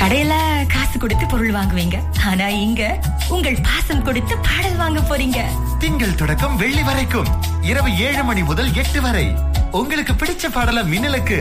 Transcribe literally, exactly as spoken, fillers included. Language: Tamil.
கடையில காசு கொடுத்து பொருள் வாங்குவீங்க, ஆனா இங்க உங்கள் பாசம் கொடுத்து பாடல் வாங்க போறீங்க. திங்கள் தொடக்கம் வெள்ளி வரைக்கும் இரவு ஏழு மணி முதல் எட்டு வரை உங்களுக்கு பிடிச்ச பாடல மின்னலுக்கு